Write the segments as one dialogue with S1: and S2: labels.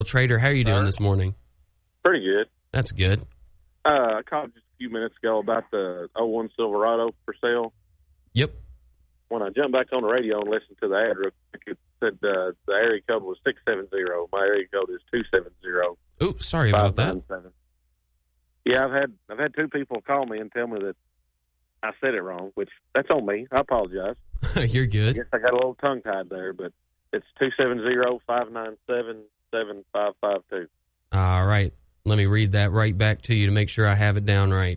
S1: Trader, how are you doing this morning?
S2: Pretty good.
S1: That's good.
S2: I called just a few minutes ago about the '01 Silverado for sale.
S1: Yep.
S2: When I jumped back on the radio and listened to the ad, it said the area code was 670. My area code is 270.
S1: Oops, sorry about that.
S2: Yeah, I've had two people call me and tell me that I said it wrong, which that's on me. I apologize.
S1: You're good.
S2: I guess I got a little tongue-tied there, but it's 270-597-7552.
S1: All right. Let me read that right back to you to make sure I have it down right.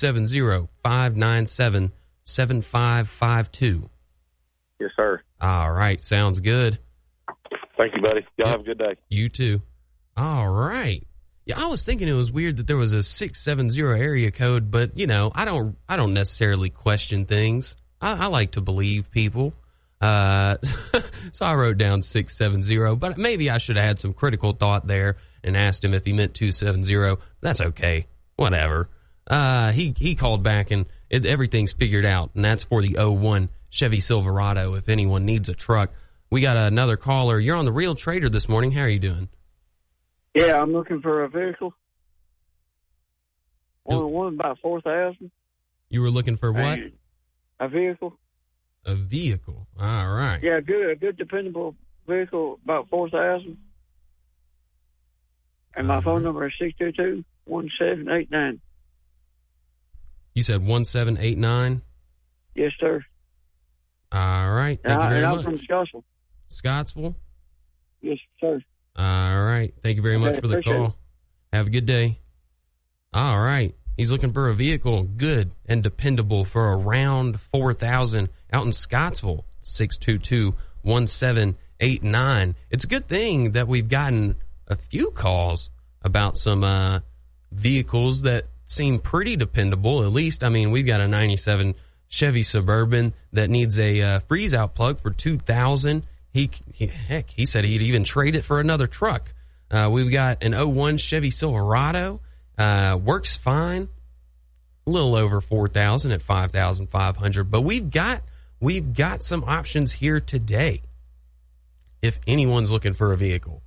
S1: 270-597-7552.
S2: Yes, sir.
S1: All right. Sounds good.
S2: Thank you, buddy. Y'all have a good day.
S1: You too. All right. Yeah, I was thinking it was weird that there was a 670 area code, but I don't necessarily question things. I like to believe people. So I wrote down 670, but maybe I should have had some critical thought there and asked him if he meant 270. That's okay. Whatever. He called back and everything's figured out, and that's for the '01 Chevy Silverado if anyone needs a truck. We got another caller. You're on the Real Trader this morning. How are you doing?
S3: Yeah, I'm looking for a vehicle. One about 4,000.
S1: You were looking for what?
S3: A vehicle.
S1: A vehicle. All right.
S3: Yeah, a good dependable vehicle about 4,000. And my phone number is 622-1789.
S1: You said 1789?
S3: Yes, sir.
S1: All right. Thank you very much.
S3: I'm from Scottsville.
S1: Scottsville?
S3: Yes, sir.
S1: All right. Thank you very much for the call. Have a good day. All right. He's looking for a vehicle good and dependable for around 4,000 out in Scottsville. 622-1789. It's a good thing that we've gotten a few calls about some vehicles that seem pretty dependable. At least, we've got a 97 Chevy Suburban that needs a freeze-out plug for $2,000. He said he'd even trade it for another truck. We've got an '01 Chevy Silverado. Works fine. A little over 4,000 at 5,500. But we've got some options here today if anyone's looking for a vehicle.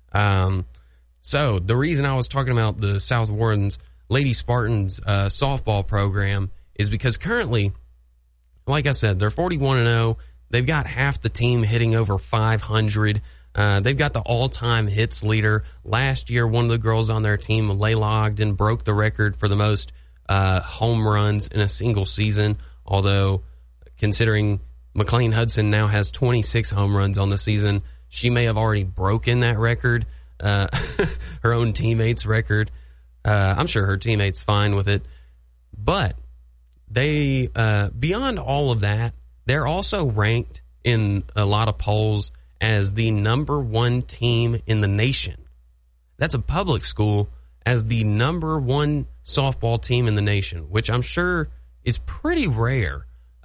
S1: So the reason I was talking about the South Warren's Lady Spartans softball program is because currently, like I said, they're 41-0. They've got half the team hitting over 500. They've got the all-time hits leader. Last year, one of the girls on their team, Layla Ogden, broke the record for the most home runs in a single season, although considering McLean Hudson now has 26 home runs on the season, she may have already broken that record, her own teammates' record. I'm sure her teammates fine with it. But they, beyond all of that, they're also ranked in a lot of polls as the number one team in the nation. That's a public school as the number one softball team in the nation, which I'm sure is pretty rare.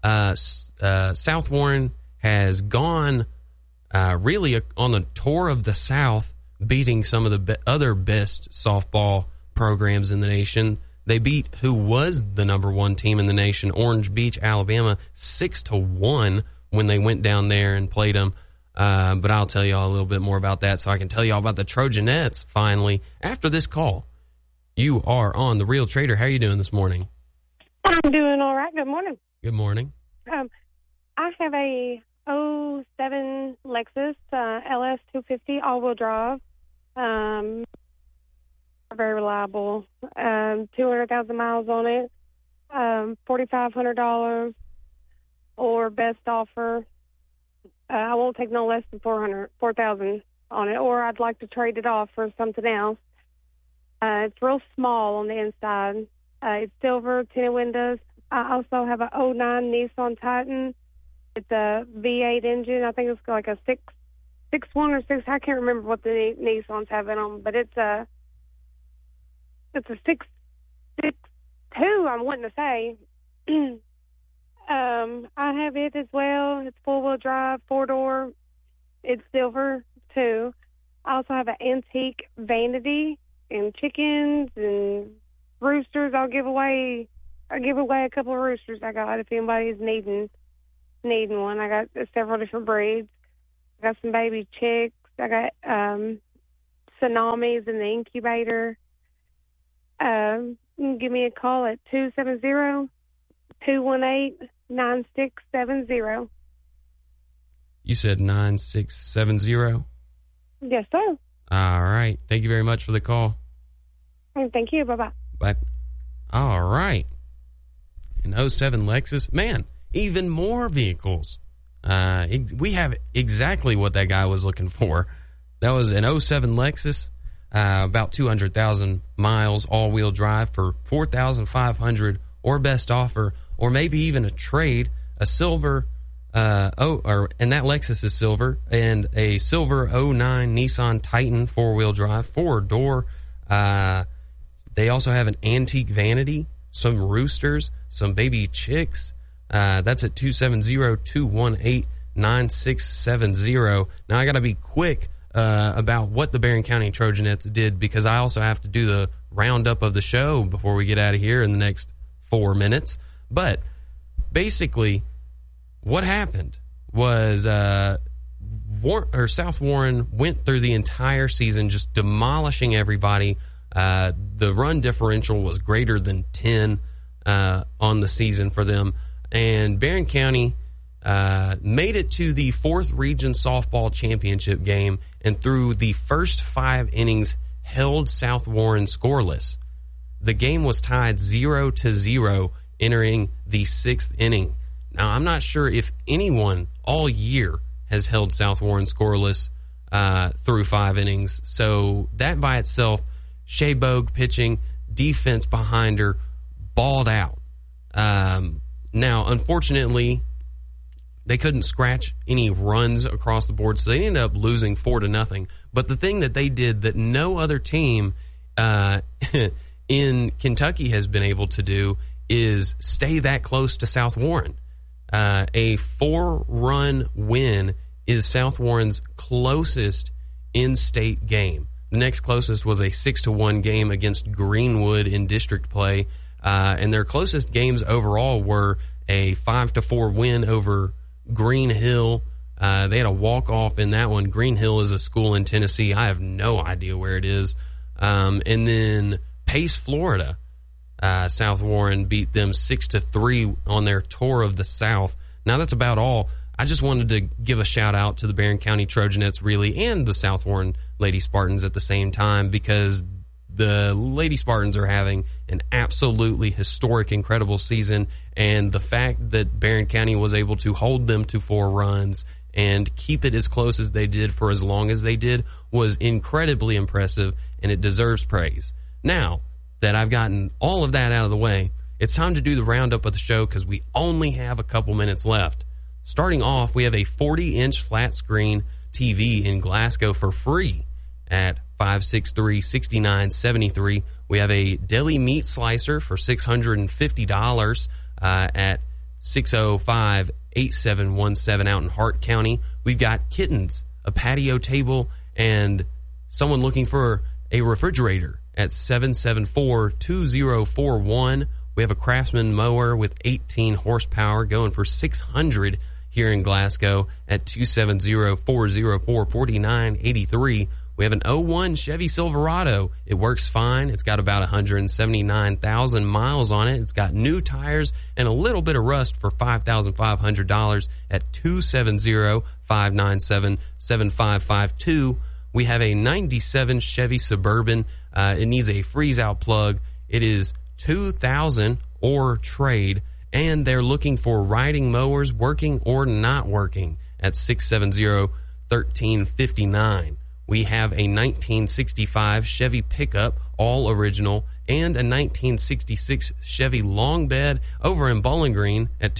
S1: South Warren has gone really on a tour of the South, beating some of the other best softball programs in the nation. They beat who was the number one team in the nation, Orange Beach, Alabama, 6-1 when they went down there and played them. But I'll tell you all a little bit more about that so I can tell you all about the Trojanettes finally after this call. You are on The Real Trader. How are you doing this morning?
S4: I'm doing all right. Good morning.
S1: Good morning.
S4: I have a '07 Lexus LS 250 all-wheel drive. Very reliable. 200,000 miles on it. $4,500 or best offer. I won't take no less than $4,000 on it, or I'd like to trade it off for something else. It's real small on the inside. It's silver, tinted windows. I also have a '09 Nissan Titan. It's a V8 engine. I think it's like a 6.1 or 6. I can't remember what the Nissans have in them, but it's a 6.2. I'm wanting to say. I have it as well. It's four-wheel drive, four-door. It's silver too. I also have an antique vanity and chickens and roosters. I'll give away a couple of roosters I got if anybody's needing one. I got several different breeds. I got some baby chicks. I got tsunamis in the incubator, you can give me a call at 270-218-9670.
S1: You said 9670?
S4: Yes, sir.
S1: All right. Thank you very much for the call.
S4: Thank you. Bye-bye.
S1: Bye. All right. An 07 Lexus. Man, even more vehicles. We have exactly what that guy was looking for. That was an 07 Lexus, about 200,000 miles, all-wheel drive for $4,500, or best offer, or maybe even a trade, a silver, and that Lexus is silver, and a silver 09 Nissan Titan four-wheel drive, four-door. They also have an antique vanity, some roosters, some baby chicks. That's at 270-218-9670. Now, I got to be quick about what the Barron County Trojanettes did, because I also have to do the roundup of the show before we get out of here in the next 4 minutes. But basically, what happened was South Warren went through the entire season just demolishing everybody. The run differential was greater than 10 on the season for them. And Barron County made it to the 4th Region Softball Championship game, and through the first 5 innings held South Warren scoreless. The game was tied 0-0 entering the 6th inning. Now, I'm not sure if anyone all year has held South Warren scoreless through 5 innings. So that by itself, Shea Bogue pitching, defense behind her, balled out. Now, unfortunately, they couldn't scratch any runs across the board, so they ended up losing 4-0. But the thing that they did that no other team in Kentucky has been able to do is stay that close to South Warren. A 4-run win is South Warren's closest in-state game. The next closest was a 6-1 game against Greenwood in district play. And their closest games overall were a 5-4 win over Green Hill. They had a walk-off in that one. Green Hill is a school in Tennessee. I have no idea where it is. And then Pace, Florida. South Warren beat them 6-3 on their tour of the South. Now, that's about all. I just wanted to give a shout-out to the Barron County Trojanettes, really, and the South Warren Lady Spartans at the same time, because the Lady Spartans are having an absolutely historic, incredible season, and the fact that Barron County was able to hold them to 4 runs and keep it as close as they did for as long as they did was incredibly impressive, and it deserves praise. Now that I've gotten all of that out of the way, it's time to do the roundup of the show, because we only have a couple minutes left. Starting off, we have a 40-inch flat screen TV in Glasgow for free at $563-6973. We have a deli meat slicer for $650 at 605-8717 out in Hart County. We've got kittens, a patio table, and someone looking for a refrigerator at 774-2041. We have a Craftsman mower with 18 horsepower going for $600 here in Glasgow at 270-404-4983. We have an 01 Chevy Silverado. It works fine. It's got about 179,000 miles on it. It's got new tires and a little bit of rust for $5,500 at 270-597-7552. We have a 97 Chevy Suburban. It needs a freeze-out plug. It is $2,000 or trade, and they're looking for riding mowers, working or not working, at 670-1359. We have a 1965 Chevy pickup, all original, and a 1966 Chevy long bed over in Bowling Green at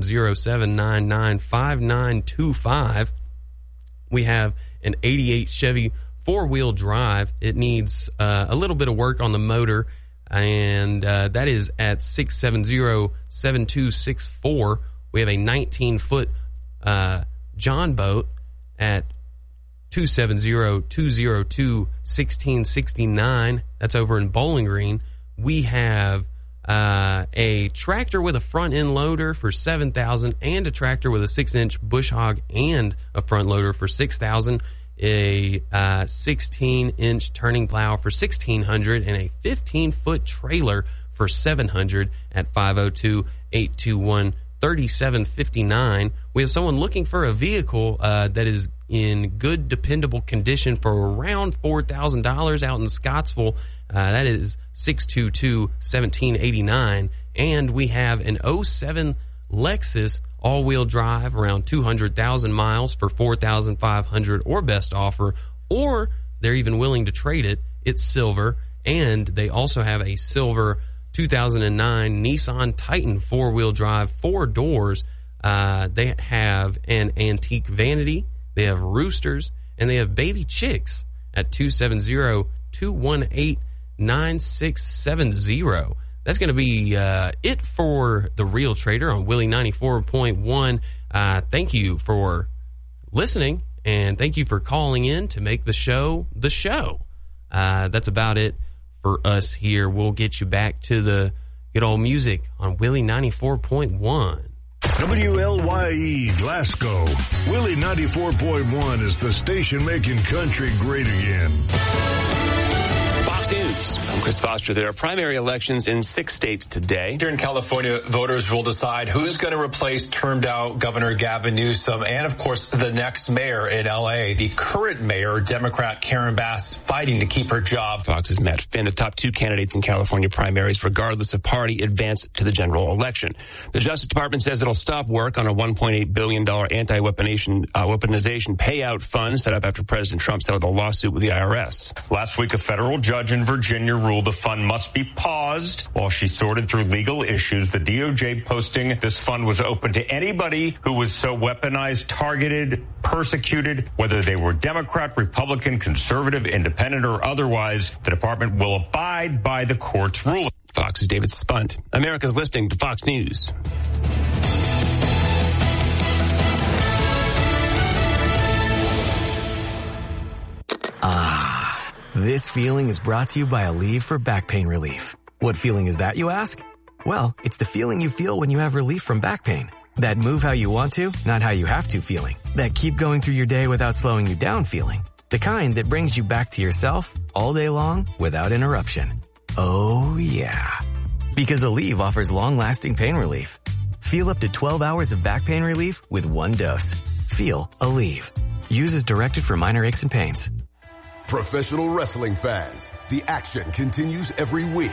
S1: 270-799-5925. We have an 88 Chevy four-wheel drive. It needs a little bit of work on the motor, and that is at 670-7264. We have a 19-foot John boat at 270-202-1669. That's over in Bowling Green. We have a tractor with a front end loader for $7,000 and a tractor with a 6-inch bush hog and a front loader for $6,000. a 16-inch turning plow for $1,600, and a 15-foot trailer for $700 at 502-821-3759. We have someone looking for a vehicle that is in good, dependable condition for around $4,000 out in Scottsville. That is 622-1789. And we have an 07 Lexus all-wheel drive, around 200,000 miles for $4,500 or best offer, or they're even willing to trade it. It's silver, and they also have a silver 2009 Nissan Titan four-wheel drive, 4 doors. They have an antique vanity, they have roosters, and they have baby chicks at 270-218-9670. That's going to be it for The Real Trader on Willie 94.1. Thank you for listening, and thank you for calling in to make the show the show. That's about it for us here. We'll get you back to the good old music on Willie 94.1.
S5: WLYE Glasgow. Willie 94.1 is the station making country great again.
S6: Fox News. I'm Chris Foster. There are primary elections in 6 states today.
S7: Here in California, voters will decide who's going to replace termed-out Governor Gavin Newsom and, of course, the next mayor in L.A. The current mayor, Democrat Karen Bass, fighting to keep her job.
S6: Fox's Matt Finn, the top 2 candidates in California primaries, regardless of party, advance to the general election. The Justice Department says it'll stop work on a $1.8 billion anti-weaponization payout fund set up after President Trump settled a lawsuit with the IRS.
S8: Last week, a federal judge in Virginia ruled the fund must be paused while she sorted through legal issues. The DOJ posting this fund was open to anybody who was so weaponized, targeted, persecuted, whether they were Democrat, Republican, conservative, independent, or otherwise. The department will abide by the court's ruling.
S6: Fox's David Spunt. America's listening to Fox News.
S9: This feeling is brought to you by Aleve for back pain relief. What feeling is that, you ask? Well, it's the feeling you feel when you have relief from back pain. That move how you want to, not how you have to feeling. That keep going through your day without slowing you down feeling. The kind that brings you back to yourself all day long without interruption. Oh yeah. Because Aleve offers long-lasting pain relief. Feel up to 12 hours of back pain relief with 1 dose. Feel Aleve. Use as directed for minor aches and pains.
S10: Professional wrestling fans, the action continues every week.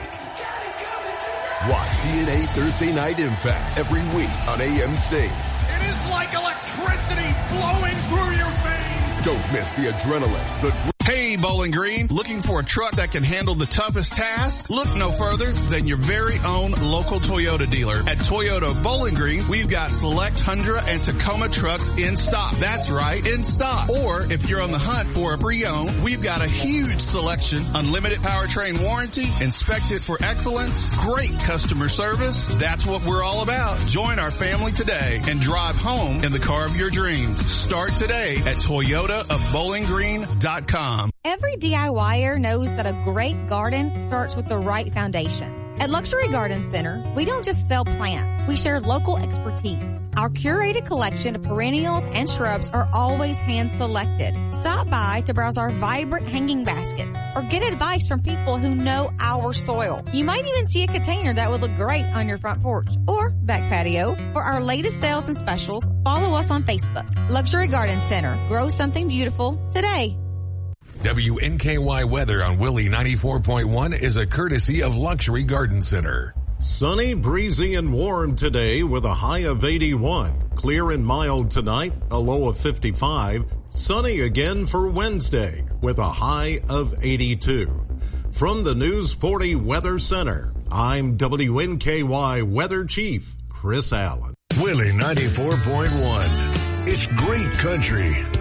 S10: Watch TNA Thursday Night Impact every week on AMC.
S11: It is like electricity blowing through your veins.
S10: Don't miss the adrenaline,
S11: Hey, Bowling Green, looking for a truck that can handle the toughest task? Look no further than your very own local Toyota dealer. At Toyota Bowling Green, we've got select Tundra and Tacoma trucks in stock. That's right, in stock. Or if you're on the hunt for a pre-owned, we've got a huge selection, unlimited powertrain warranty, inspected for excellence, great customer service. That's what we're all about. Join our family today and drive home in the car of your dreams. Start today at ToyotaofBowlingGreen.com.
S12: Every DIYer knows that a great garden starts with the right foundation. At Luxury Garden Center, we don't just sell plants, we share local expertise. Our curated collection of perennials and shrubs are always hand-selected. Stop by to browse our vibrant hanging baskets or get advice from people who know our soil. You might even see a container that would look great on your front porch or back patio. For our latest sales and specials, follow us on Facebook. Luxury Garden Center. Grow something beautiful today.
S5: WNKY weather on Willie 94.1 is a courtesy of Luxury Garden Center.
S13: Sunny, breezy, and warm today with a high of 81. Clear and mild tonight, a low of 55. Sunny again for Wednesday with a high of 82. From the News 40 Weather Center, I'm WNKY Weather Chief Chris Allen.
S5: Willie 94.1. It's great country.